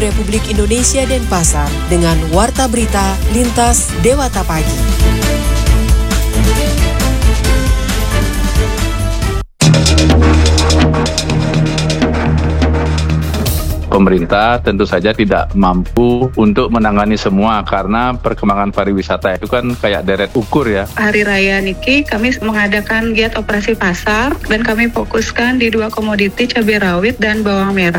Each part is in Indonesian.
Republik Indonesia Denpasar dengan Warta Berita Lintas Dewata Pagi. Pemerintah tentu saja tidak mampu untuk menangani semua karena perkembangan pariwisata itu kan kayak deret ukur ya. Hari Raya niki kami mengadakan giat operasi pasar dan kami fokuskan di 2 komoditi cabai rawit dan bawang merah.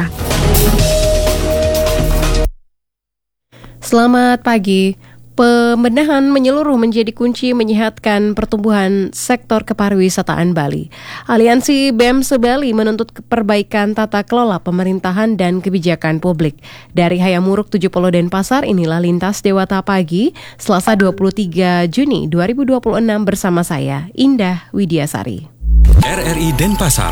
Selamat pagi. Pembenahan menyeluruh menjadi kunci menyehatkan pertumbuhan sektor kepariwisataan Bali. Aliansi BEMS Bali menuntut perbaikan tata kelola pemerintahan dan kebijakan publik. Dari Hayamuruk 70 Denpasar, inilah Lintas Dewata Pagi, Selasa 23 Juni 2026 bersama saya, Indah Widiasari. RRI Denpasar.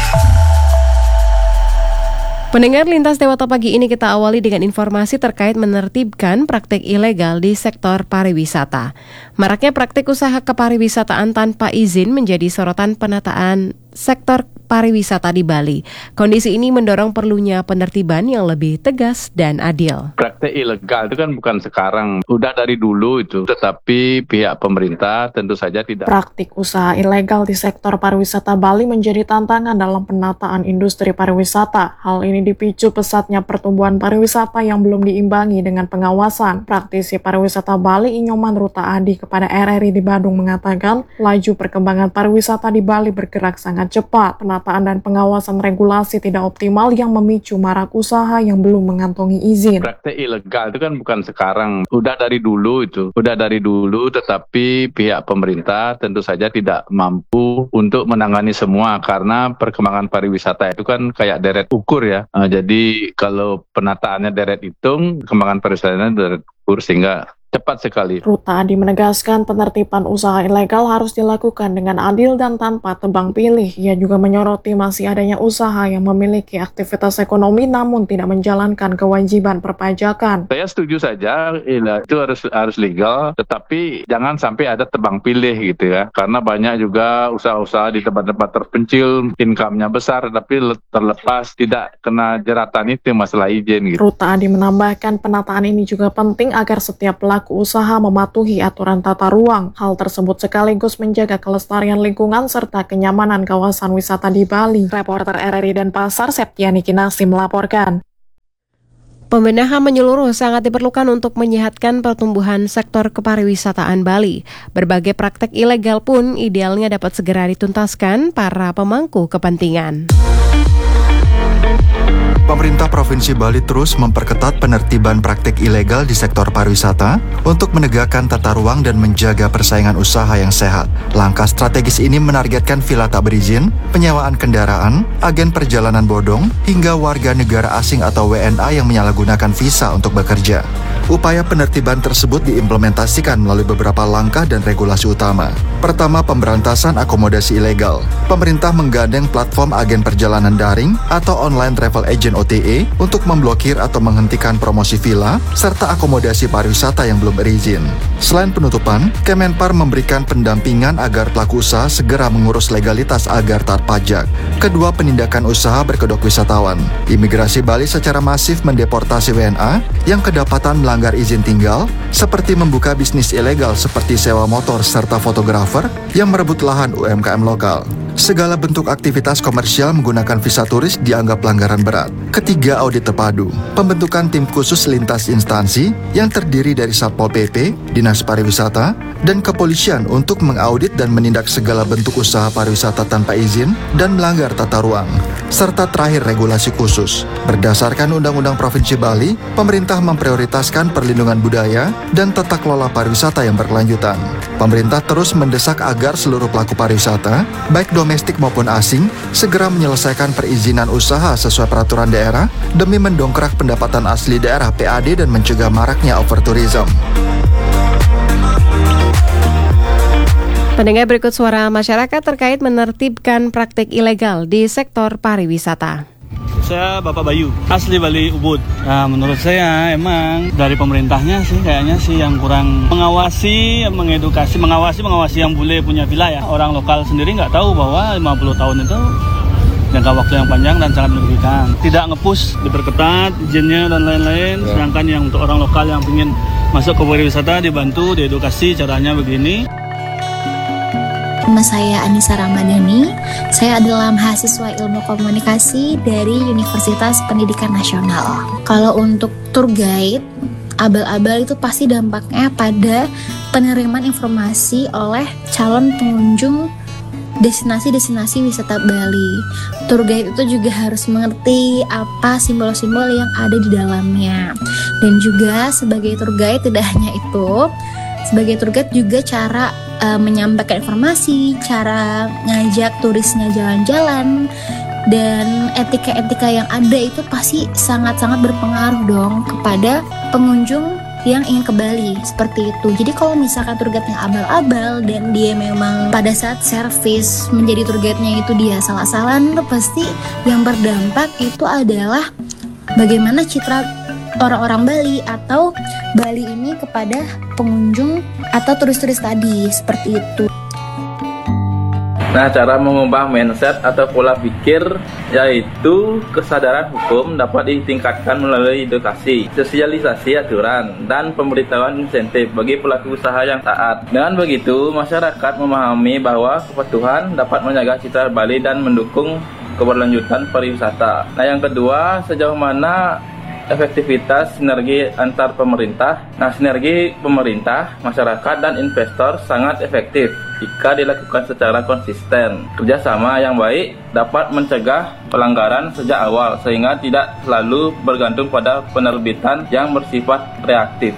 Pendengar Lintas Dewata Pagi ini kita awali dengan informasi terkait menertibkan praktik ilegal di sektor pariwisata. Maraknya praktik usaha kepariwisataan tanpa izin menjadi sorotan penataan sektor pariwisata di Bali. Kondisi ini mendorong perlunya penertiban yang lebih tegas dan adil. Praktek ilegal itu kan bukan sekarang, udah dari dulu itu. Tetapi pihak pemerintah tentu saja tidak. Praktik usaha ilegal di sektor pariwisata Bali menjadi tantangan dalam penataan industri pariwisata. Hal ini dipicu pesatnya pertumbuhan pariwisata yang belum diimbangi dengan pengawasan. Praktisi pariwisata Bali Inyoman Ruta Adi kepada RRI di Bandung mengatakan, laju perkembangan pariwisata di Bali bergerak sangat cepat. Penataan dan pengawasan regulasi tidak optimal yang memicu marak usaha yang belum mengantongi izin. Praktek ilegal itu kan bukan sekarang, udah dari dulu itu. Udah dari dulu, tetapi pihak pemerintah tentu saja tidak mampu untuk menangani semua karena perkembangan pariwisata itu kan kayak deret ukur ya. Jadi kalau penataannya deret hitung, perkembangan pariwisatanya deret ukur sehingga cepat sekali. Ruta Adi menegaskan penertiban usaha ilegal harus dilakukan dengan adil dan tanpa tebang pilih. Ia juga menyoroti masih adanya usaha yang memiliki aktivitas ekonomi namun tidak menjalankan kewajiban perpajakan. Saya setuju saja itu harus legal, tetapi jangan sampai ada tebang pilih gitu ya. Karena banyak juga usaha-usaha di tempat-tempat terpencil, income-nya besar tapi terlepas tidak kena jeratan itu masalah izin gitu. Ruta Adi menambahkan penataan ini juga penting agar setiap pelaku usaha mematuhi aturan tata ruang. Hal tersebut sekaligus menjaga kelestarian lingkungan serta kenyamanan kawasan wisata di Bali. Reporter RRI Denpasar, Septiani Kinasi melaporkan. Pembenahan menyeluruh sangat diperlukan untuk menyehatkan pertumbuhan sektor kepariwisataan Bali. Berbagai praktek ilegal pun idealnya dapat segera dituntaskan para pemangku kepentingan. Pemerintah Provinsi Bali terus memperketat penertiban praktik ilegal di sektor pariwisata untuk menegakkan tata ruang dan menjaga persaingan usaha yang sehat. Langkah strategis ini menargetkan villa tak berizin, penyewaan kendaraan, agen perjalanan bodong, hingga warga negara asing atau WNA yang menyalahgunakan visa untuk bekerja. Upaya penertiban tersebut diimplementasikan melalui beberapa langkah dan regulasi utama. Pertama, pemberantasan akomodasi ilegal. Pemerintah menggandeng platform agen perjalanan daring atau online travel agent OTA untuk memblokir atau menghentikan promosi villa serta akomodasi pariwisata yang belum berizin. Selain penutupan, Kemenpar memberikan pendampingan agar pelaku usaha segera mengurus legalitas agar taat pajak. Kedua, penindakan usaha berkedok wisatawan. Imigrasi Bali secara masif mendeportasi WNA yang kedapatan melanggar izin tinggal, seperti membuka bisnis ilegal seperti sewa motor serta fotografer yang merebut lahan UMKM lokal. Segala bentuk aktivitas komersial menggunakan visa turis dianggap pelanggaran berat. Ketiga, audit terpadu. Pembentukan tim khusus lintas instansi yang terdiri dari Satpol PP, Dinas Pariwisata, dan Kepolisian untuk mengaudit dan menindak segala bentuk usaha pariwisata tanpa izin dan melanggar tata ruang. Serta terakhir, regulasi khusus. Berdasarkan Undang-Undang Provinsi Bali, pemerintah memprioritaskan perlindungan budaya dan tata kelola pariwisata yang berkelanjutan. Pemerintah terus mendesak agar seluruh pelaku pariwisata, baik domestik maupun asing, segera menyelesaikan perizinan usaha sesuai peraturan daerah demi mendongkrak pendapatan asli daerah PAD dan mencegah maraknya overtourism. Pendengar, berikut suara masyarakat terkait menertibkan praktik ilegal di sektor pariwisata. Saya Bapak Bayu, asli Bali Ubud. Nah, menurut saya emang dari pemerintahnya sih kayaknya sih yang kurang mengawasi, mengawasi yang boleh punya villa ya. Orang lokal sendiri nggak tahu bahwa 50 tahun itu jangka waktu yang panjang dan sangat merugikan. Tidak nge-push, diperketat izinnya dan lain-lain, sedangkan yang untuk orang lokal yang ingin masuk ke pariwisata dibantu, diedukasi caranya begini. Nama saya Anissa Ramadhani, saya adalah mahasiswa ilmu komunikasi dari Universitas Pendidikan Nasional. Kalau untuk tour guide, abal-abal itu pasti dampaknya pada penerimaan informasi oleh calon pengunjung destinasi-destinasi wisata Bali. Tour guide itu juga harus mengerti apa simbol-simbol yang ada di dalamnya. Dan juga sebagai tour guide tidak hanya itu, sebagai tour guide juga cara menyampaikan informasi, cara ngajak turisnya jalan-jalan, dan etika-etika yang ada itu pasti sangat-sangat berpengaruh dong kepada pengunjung yang ingin ke Bali, seperti itu. Jadi kalau misalkan tour guide-nya abal-abal dan dia memang pada saat servis menjadi tour guide-nya itu dia salah-salahan, pasti yang berdampak itu adalah bagaimana citra orang-orang Bali atau Bali ini kepada pengunjung atau turis-turis tadi, seperti itu. Nah, cara mengubah mindset atau pola pikir yaitu kesadaran hukum dapat ditingkatkan melalui edukasi, sosialisasi aturan, dan pemberitahuan insentif bagi pelaku usaha yang taat. Dengan begitu, masyarakat memahami bahwa kepatuhan dapat menjaga citra Bali dan mendukung keberlanjutan pariwisata. Nah, yang kedua, sejauh mana efektivitas sinergi antar pemerintah. Nah, sinergi pemerintah, masyarakat, dan investor sangat efektif jika dilakukan secara konsisten. Kerjasama yang baik dapat mencegah pelanggaran sejak awal sehingga tidak selalu bergantung pada penerbitan yang bersifat reaktif.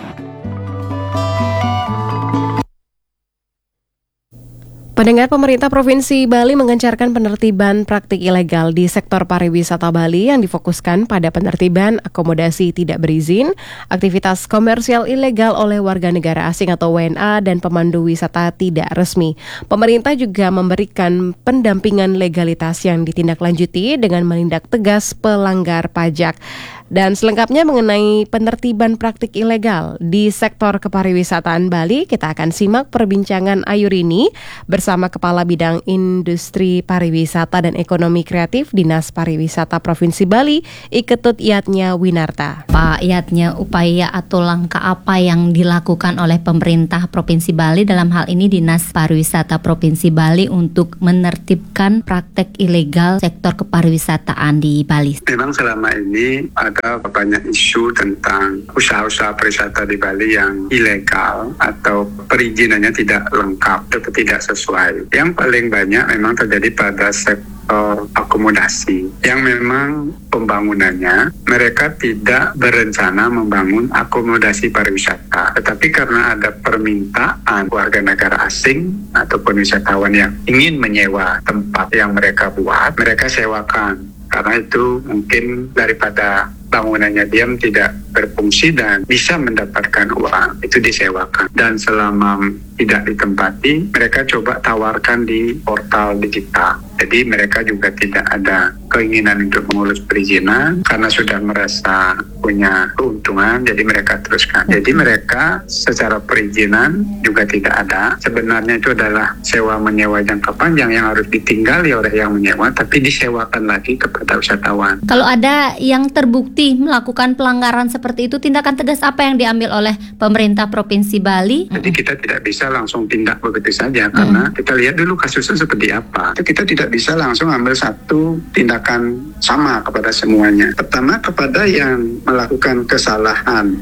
Pendengar, pemerintah Provinsi Bali mengencarkan penertiban praktik ilegal di sektor pariwisata Bali yang difokuskan pada penertiban akomodasi tidak berizin, aktivitas komersial ilegal oleh warga negara asing atau WNA, dan pemandu wisata tidak resmi. Pemerintah juga memberikan pendampingan legalitas yang ditindaklanjuti dengan menindak tegas pelanggar pajak. Dan selengkapnya mengenai penertiban praktik ilegal di sektor kepariwisataan Bali, kita akan simak perbincangan Ayurini bersama Kepala Bidang Industri Pariwisata dan Ekonomi Kreatif Dinas Pariwisata Provinsi Bali, Iketut Yatnya Winarta. Pak Yatnya, upaya atau langkah apa yang dilakukan oleh pemerintah Provinsi Bali, dalam hal ini Dinas Pariwisata Provinsi Bali, untuk menertibkan praktek ilegal sektor kepariwisataan di Bali? Memang selama ini ada banyak isu tentang usaha-usaha pariwisata di Bali yang ilegal atau perizinannya tidak lengkap atau tidak sesuai. Yang paling banyak memang terjadi pada sektor akomodasi yang memang pembangunannya mereka tidak berencana membangun akomodasi pariwisata, tetapi karena ada permintaan warga negara asing ataupun wisatawan yang ingin menyewa tempat yang mereka buat, mereka sewakan. Karena itu mungkin daripada bangunannya diam tidak berfungsi dan bisa mendapatkan uang, itu disewakan. Dan selama tidak ditempati, mereka coba tawarkan di portal digital. Jadi mereka juga tidak ada keinginan untuk mengurus perizinan karena sudah merasa punya keuntungan, jadi mereka teruskan. Jadi mereka secara perizinan juga tidak ada. Sebenarnya itu adalah sewa menyewa jangka panjang yang harus ditinggali oleh yang menyewa, tapi disewakan lagi kepada wisatawan. Kalau ada yang terbukti melakukan pelanggaran seperti itu, tindakan tegas apa yang diambil oleh pemerintah Provinsi Bali? Jadi kita tidak bisa langsung tindak begitu saja, karena kita lihat dulu kasusnya seperti apa. Itu kita tidak bisa langsung ambil satu tindakan sama kepada semuanya. Pertama, kepada yang melakukan kesalahan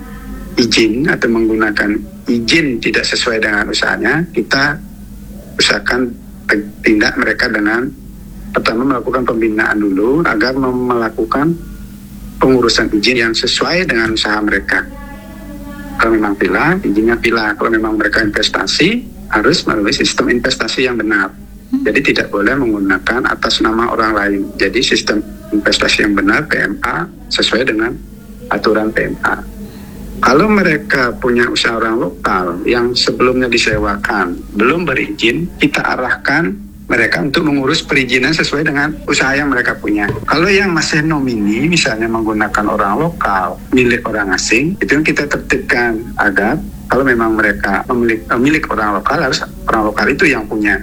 izin atau menggunakan izin tidak sesuai dengan usahanya, kita usahakan tindak mereka dengan pertama melakukan pembinaan dulu agar melakukan pengurusan izin yang sesuai dengan usaha mereka. Kalau memang villa, izinnya villa. Kalau memang mereka investasi, harus melalui sistem investasi yang benar. Jadi tidak boleh menggunakan atas nama orang lain. Jadi sistem investasi yang benar, PMA, sesuai dengan aturan PMA. Kalau mereka punya usaha orang lokal yang sebelumnya disewakan, belum berizin, kita arahkan mereka untuk mengurus perizinan sesuai dengan usaha yang mereka punya. Kalau yang masih nomini, misalnya menggunakan orang lokal, milik orang asing, itu yang kita tertibkan agar kalau memang mereka milik orang lokal, harus orang lokal itu yang punya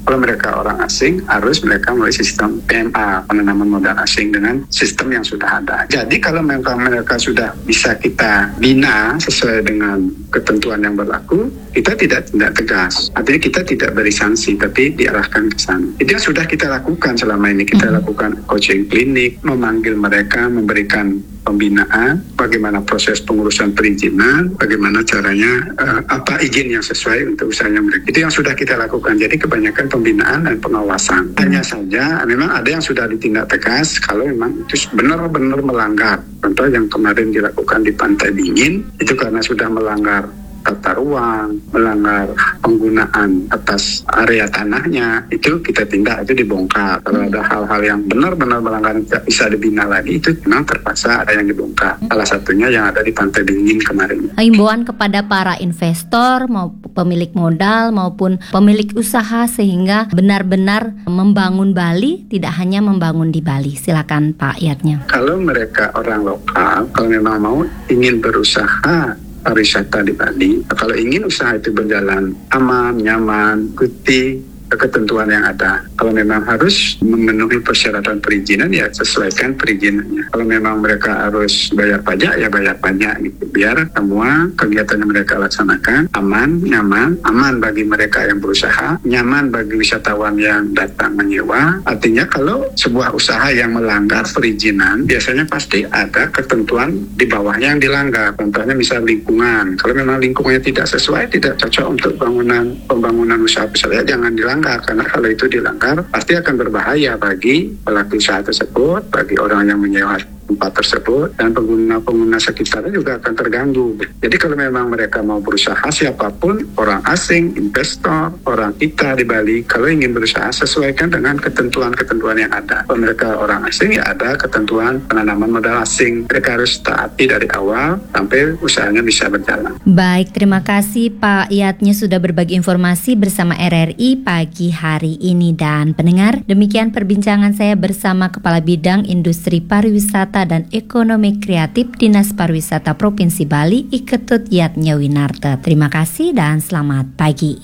Kalau mereka orang asing, harus mereka melalui sistem PMA, penanaman modal asing, dengan sistem yang sudah ada. Jadi kalau mereka sudah bisa kita bina sesuai dengan ketentuan yang berlaku, kita tidak tegas. Artinya kita tidak beri sanksi, tapi diarahkan ke sana. Itu yang sudah kita lakukan selama ini. Kita lakukan coaching klinik, memanggil mereka, memberikan pembinaan, bagaimana proses pengurusan perizinan, bagaimana caranya, apa izin yang sesuai untuk usahanya mereka. Itu yang sudah kita lakukan. Jadi kebanyakan pembinaan dan pengawasan. Hanya saja memang ada yang sudah ditindak tegas kalau memang itu benar-benar melanggar. Contoh yang kemarin dilakukan di Pantai Dingin, itu karena sudah melanggar tata ruang, melanggar penggunaan atas area tanahnya, itu kita tindak, itu dibongkar. Kalau ada hal-hal yang benar-benar melanggar tidak bisa dibina lagi, itu memang terpaksa ada yang dibongkar. Salah satunya yang ada di Pantai Dingin kemarin. Himbauan kepada para investor, maupun pemilik modal maupun pemilik usaha sehingga benar-benar membangun Bali, tidak hanya membangun di Bali. Silakan Pak Yatnya. Kalau mereka orang lokal, kalau memang mau ingin berusaha pariwisata di Bali, kalau ingin usaha itu berjalan aman, nyaman, ikuti ketentuan yang ada. Kalau memang harus memenuhi persyaratan perizinan, ya sesuaikan perizinannya. Kalau memang mereka harus bayar pajak, ya bayar pajak gitu. Biar semua kegiatan yang mereka laksanakan aman, nyaman, aman bagi mereka yang berusaha, nyaman bagi wisatawan yang datang menyewa. Artinya kalau sebuah usaha yang melanggar perizinan, biasanya pasti ada ketentuan di bawahnya yang dilanggar. Contohnya misal lingkungan. Kalau memang lingkungannya tidak sesuai, tidak cocok untuk pembangunan usaha besar, ya jangan dilanggar. Karena kalau itu dilanggar pasti akan berbahaya bagi pelaku usaha tersebut, bagi orang yang menyewa tempat tersebut, dan pengguna-pengguna sekitarnya juga akan terganggu. Jadi kalau memang mereka mau berusaha, siapapun, orang asing, investor, orang kita di Bali, kalau ingin berusaha sesuaikan dengan ketentuan-ketentuan yang ada. Kalau mereka orang asing, ya ada ketentuan penanaman modal asing. Mereka harus taati dari awal sampai usahanya bisa berjalan. Baik, terima kasih Pak Yatnya sudah berbagi informasi bersama RRI pagi hari ini. Dan pendengar, demikian perbincangan saya bersama Kepala Bidang Industri Pariwisata dan Ekonomi Kreatif Dinas Pariwisata Provinsi Bali, Iketut Yatnya Winarta. Terima kasih dan selamat pagi.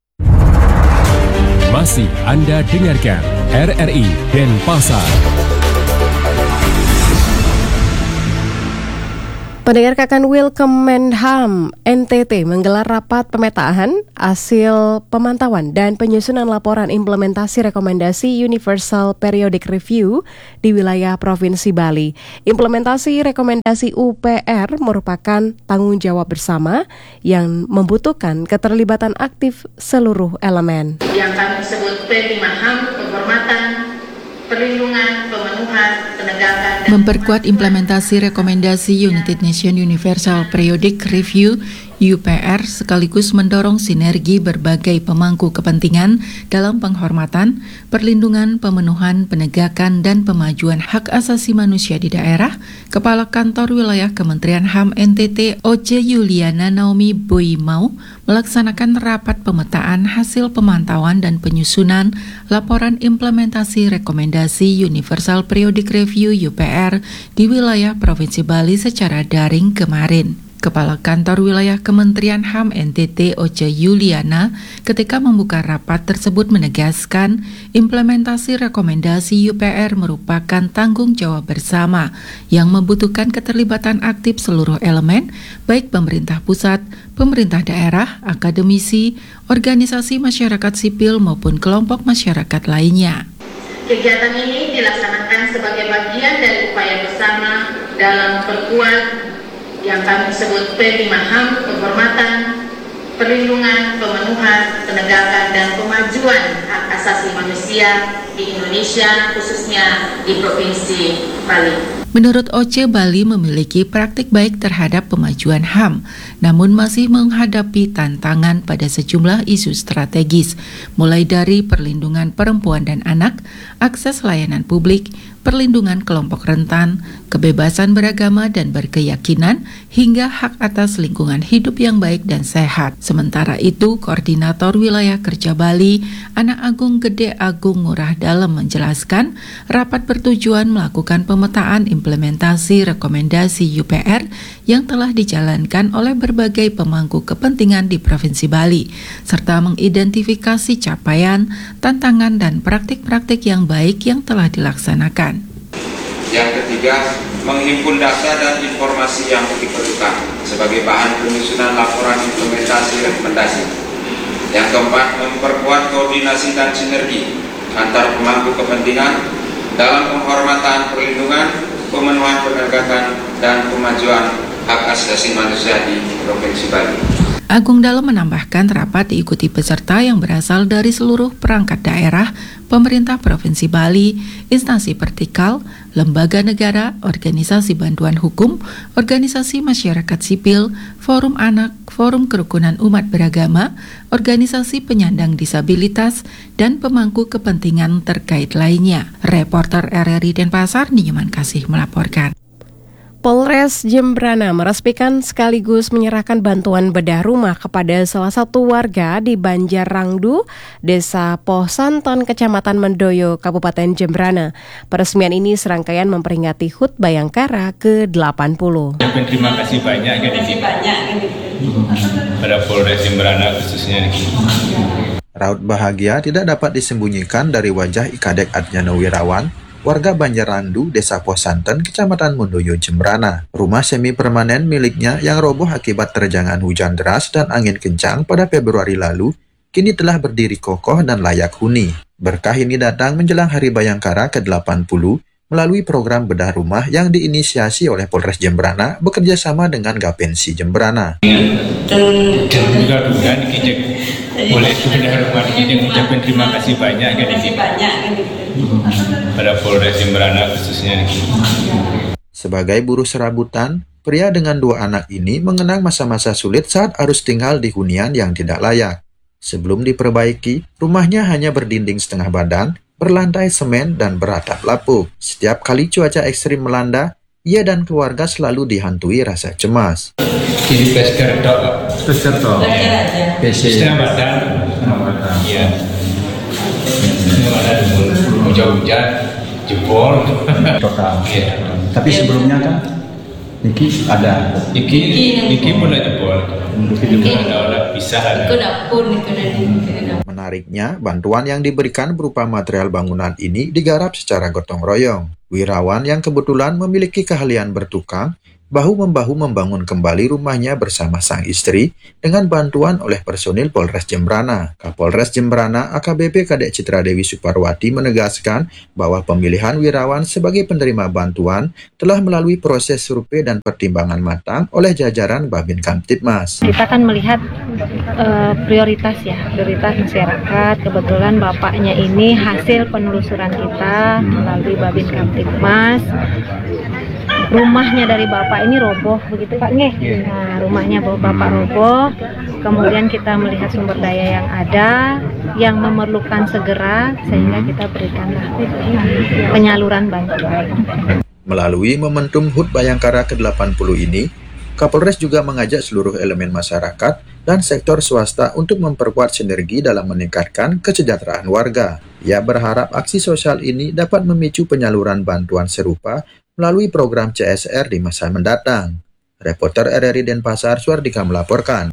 Masih Anda dengarkan RRI Denpasar. Pendengar Kakanwil Kemenham NTT menggelar rapat pemetaan hasil pemantauan dan penyusunan laporan implementasi rekomendasi Universal Periodic Review di wilayah Provinsi Bali. Implementasi rekomendasi UPR merupakan tanggung jawab bersama yang membutuhkan keterlibatan aktif seluruh elemen. Yang kami sebut P5HAM, penghormatan, perlindungan, pemenuhan, penegakan, dan memperkuat implementasi rekomendasi United Nations Universal Periodic Review UPR sekaligus mendorong sinergi berbagai pemangku kepentingan dalam penghormatan, perlindungan, pemenuhan, penegakan, dan pemajuan hak asasi manusia di daerah. Kepala Kantor Wilayah Kementerian HAM NTT Oce Yuliana Naomi Boimau melaksanakan rapat pemetaan hasil pemantauan dan penyusunan laporan implementasi rekomendasi Universal Periodic Review UPR di wilayah Provinsi Bali secara daring kemarin. Kepala Kantor Wilayah Kementerian HAM NTT Oce Yuliana ketika membuka rapat tersebut menegaskan implementasi rekomendasi UPR merupakan tanggung jawab bersama yang membutuhkan keterlibatan aktif seluruh elemen, baik pemerintah pusat, pemerintah daerah, akademisi, organisasi masyarakat sipil maupun kelompok masyarakat lainnya. Kegiatan ini dilaksanakan sebagai bagian dari upaya bersama dalam perkuat yang kami sebut P5HAM, penghormatan, perlindungan, pemenuhan, penegakan, dan pemajuan hak asasi manusia di Indonesia, khususnya di Provinsi Bali. Menurut Oce, Bali memiliki praktik baik terhadap pemajuan HAM, namun masih menghadapi tantangan pada sejumlah isu strategis, mulai dari perlindungan perempuan dan anak, akses layanan publik, perlindungan kelompok rentan, kebebasan beragama dan berkeyakinan, hingga hak atas lingkungan hidup yang baik dan sehat. Sementara itu, Koordinator Wilayah Kerja Bali, Anak Agung Gede Agung Ngurah Dalem menjelaskan, rapat bertujuan melakukan pemetaan implementasi rekomendasi UPR yang telah dijalankan oleh berbagai pemangku kepentingan di Provinsi Bali, serta mengidentifikasi capaian, tantangan, dan praktik-praktik yang baik yang telah dilaksanakan. Yang ketiga, menghimpun data dan informasi yang diperlukan sebagai bahan penyusunan laporan implementasi rekomendasi. Yang keempat, memperkuat koordinasi dan sinergi antar pemangku kepentingan dalam penghormatan perlindungan, pemenuhan penegakan, dan kemajuan hak asasi manusia di Provinsi Bali. Agung Dalem menambahkan rapat diikuti peserta yang berasal dari seluruh perangkat daerah, pemerintah Provinsi Bali, instansi vertikal, lembaga negara, organisasi bantuan hukum, organisasi masyarakat sipil, forum anak, forum kerukunan umat beragama, organisasi penyandang disabilitas, dan pemangku kepentingan terkait lainnya. Reporter RRI Denpasar, Nyoman Kasih melaporkan. Polres Jembrana meresmikan sekaligus menyerahkan bantuan bedah rumah kepada salah satu warga di Banjarrangdu, Desa Poh Santon, Kecamatan Mendoyo, Kabupaten Jembrana. Peresmian ini serangkaian memperingati HUT Bayangkara ke-80. Terima kasih banyak pada Polres Jembrana khususnya. Raut bahagia tidak dapat disembunyikan dari wajah Ikadek Adnyana Wirawan, warga Banjarrangdu, Desa Poh Santon, Kecamatan Mendoyo, Jembrana. Rumah semi permanen miliknya yang roboh akibat terjangan hujan deras dan angin kencang pada Februari lalu, kini telah berdiri kokoh dan layak huni. Berkah ini datang menjelang Hari Bayangkara ke-80 melalui program bedah rumah yang diinisiasi oleh Polres Jembrana bekerja sama dengan Gapensi Jembrana. Boleh bedah rumah ini ucapkan terima kasih banyak pada Polres Jembrana khususnya. Sebagai buruh serabutan, pria dengan 2 anak ini mengenang masa-masa sulit saat harus tinggal di hunian yang tidak layak. Sebelum diperbaiki, rumahnya hanya berdinding setengah badan, berlantai semen dan beratap lapuk. Setiap kali cuaca ekstrim melanda, ia dan keluarga selalu dihantui rasa cemas. Jadi pesker dok. Setengah badan. Iya. Hujan-hujan, jebol. Total. Tapi sebelumnya kan Niki ada. Niki pun ada jebol. Ada pisah ada. Menariknya, bantuan yang diberikan berupa material bangunan ini digarap secara gotong royong. Wirawan yang kebetulan memiliki keahlian bertukang, bahu-membahu membangun kembali rumahnya bersama sang istri dengan bantuan oleh personil Polres Jembrana. Kapolres Jembrana AKBP Kadek Citra Dewi Suparwati menegaskan bahwa pemilihan Wirawan sebagai penerima bantuan telah melalui proses survei dan pertimbangan matang oleh jajaran Babin Kamtibmas. Kita kan melihat prioritas masyarakat. Kebetulan bapaknya ini hasil penelusuran kita melalui Babin Kamtibmas. Rumahnya dari bapak ini roboh, begitu Pak Nge? Nah, rumahnya bapak roboh, kemudian kita melihat sumber daya yang ada, yang memerlukan segera, sehingga kita berikanlah penyaluran bantuan. Melalui momentum HUT Bayangkara ke-80 ini, Kapolres juga mengajak seluruh elemen masyarakat dan sektor swasta untuk memperkuat sinergi dalam meningkatkan kesejahteraan warga. Ia berharap aksi sosial ini dapat memicu penyaluran bantuan serupa melalui program CSR di masa mendatang. Reporter RRI Denpasar, Suardika melaporkan.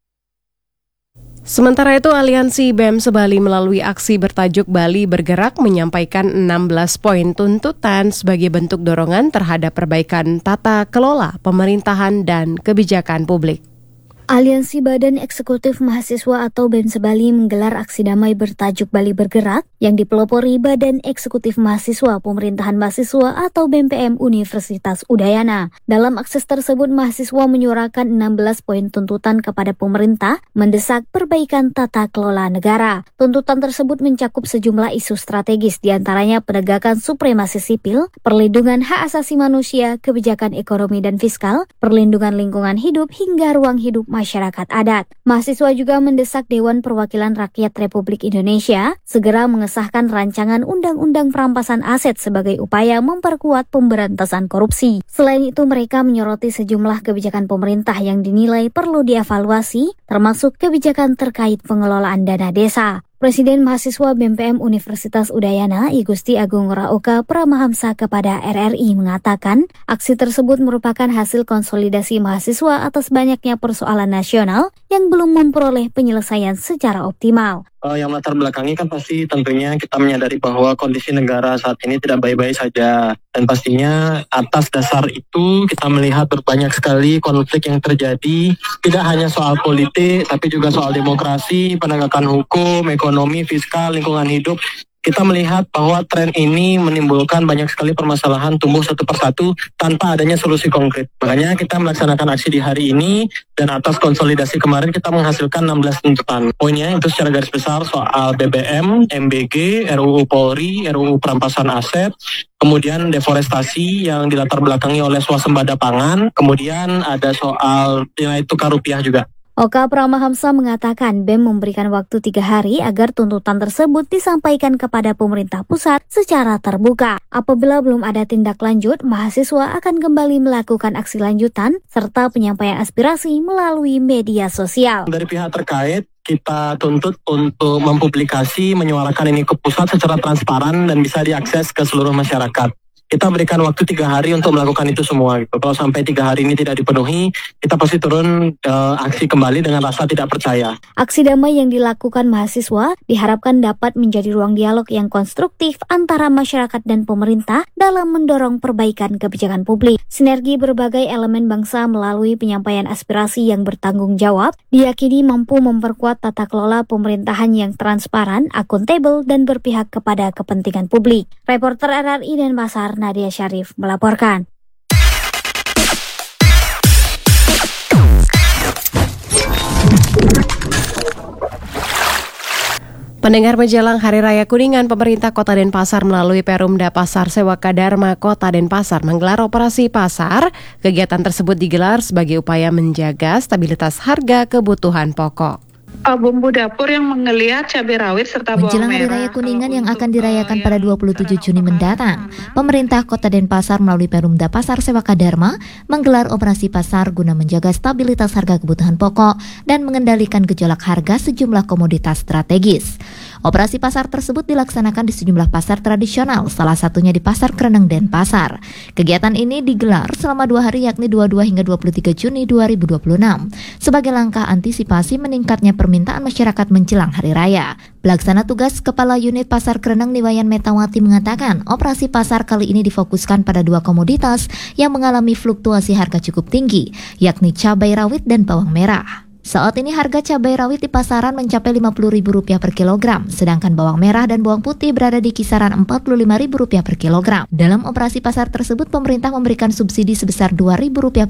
Sementara itu, Aliansi BEM Sebali melalui aksi bertajuk Bali Bergerak menyampaikan 16 poin tuntutan sebagai bentuk dorongan terhadap perbaikan tata kelola pemerintahan dan kebijakan publik. Aliansi Badan Eksekutif Mahasiswa atau BEM Sebali menggelar aksi damai bertajuk Bali Bergerak yang dipelopori Badan Eksekutif Mahasiswa Pemerintahan Mahasiswa atau BEMPM Universitas Udayana. Dalam aksi tersebut, mahasiswa menyuarakan 16 poin tuntutan kepada pemerintah mendesak perbaikan tata kelola negara. Tuntutan tersebut mencakup sejumlah isu strategis, diantaranya penegakan supremasi sipil, perlindungan hak asasi manusia, kebijakan ekonomi dan fiskal, perlindungan lingkungan hidup, hingga ruang hidup masyarakat adat. Mahasiswa juga mendesak Dewan Perwakilan Rakyat Republik Indonesia segera mengesahkan rancangan Undang-Undang Perampasan Aset sebagai upaya memperkuat pemberantasan korupsi. Selain itu, mereka menyoroti sejumlah kebijakan pemerintah yang dinilai perlu dievaluasi, termasuk kebijakan terkait pengelolaan dana desa. Presiden Mahasiswa BEM Universitas Udayana, I Gusti Agung Raoka Pramahamsa kepada RRI mengatakan, aksi tersebut merupakan hasil konsolidasi mahasiswa atas banyaknya persoalan nasional yang belum memperoleh penyelesaian secara optimal. Yang latar belakangnya kan pasti tentunya kita menyadari bahwa kondisi negara saat ini tidak baik-baik saja. Dan pastinya atas dasar itu kita melihat berbanyak sekali konflik yang terjadi. Tidak hanya soal politik, tapi juga soal demokrasi, penegakan hukum, ekonomi, fiskal, lingkungan hidup. Kita melihat bahwa tren ini menimbulkan banyak sekali permasalahan tumbuh satu persatu tanpa adanya solusi konkret. Makanya kita melaksanakan aksi di hari ini dan atas konsolidasi kemarin kita menghasilkan 16 tuntutan. Poinnya itu secara garis besar soal BBM, MBG, RUU Polri, RUU Perampasan Aset, kemudian deforestasi yang dilatar belakangi oleh swasembada pangan, kemudian ada soal nilai tukar rupiah juga. Oka Pramahamsa mengatakan BEM memberikan waktu 3 hari agar tuntutan tersebut disampaikan kepada pemerintah pusat secara terbuka. Apabila belum ada tindak lanjut, mahasiswa akan kembali melakukan aksi lanjutan serta penyampaian aspirasi melalui media sosial. Dari pihak terkait, kita tuntut untuk mempublikasi, menyuarakan ini ke pusat secara transparan dan bisa diakses ke seluruh masyarakat. Kita berikan waktu 3 hari untuk melakukan itu semua. Gitu. Kalau sampai 3 hari ini tidak dipenuhi, kita pasti turun aksi kembali dengan rasa tidak percaya. Aksi damai yang dilakukan mahasiswa diharapkan dapat menjadi ruang dialog yang konstruktif antara masyarakat dan pemerintah dalam mendorong perbaikan kebijakan publik. Sinergi berbagai elemen bangsa melalui penyampaian aspirasi yang bertanggung jawab diyakini mampu memperkuat tata kelola pemerintahan yang transparan, akuntabel, dan berpihak kepada kepentingan publik. Reporter RRI Denpasar, Nadia Syarif melaporkan. Pendengar menjelang Hari Raya Kuningan, pemerintah Kota Denpasar melalui Perumda Pasar Sewaka Dharma Kota Denpasar menggelar operasi pasar. Kegiatan tersebut digelar sebagai upaya menjaga stabilitas harga kebutuhan pokok. Bumbu dapur yang menggeliat, cabai rawit serta bawang merah. Menjelang Hari Raya Kuningan yang akan dirayakan pada 27 Juni mendatang, pemerintah Kota Denpasar melalui Perumda Pasar Sewaka Dharma menggelar operasi pasar guna menjaga stabilitas harga kebutuhan pokok dan mengendalikan gejolak harga sejumlah komoditas strategis. Operasi pasar tersebut dilaksanakan di sejumlah pasar tradisional, salah satunya di Pasar Kreneng Denpasar. Kegiatan ini digelar selama 2 hari yakni 22 hingga 23 Juni 2026 sebagai langkah antisipasi meningkatnya permintaan masyarakat menjelang Hari Raya. Pelaksana tugas Kepala Unit Pasar Kreneng Niwayan Metawati mengatakan operasi pasar kali ini difokuskan pada 2 komoditas yang mengalami fluktuasi harga cukup tinggi, yakni cabai rawit dan bawang merah. Saat ini harga cabai rawit di pasaran mencapai Rp50.000 per kilogram, sedangkan bawang merah dan bawang putih berada di kisaran Rp45.000 per kilogram. Dalam operasi pasar tersebut, pemerintah memberikan subsidi sebesar Rp2.000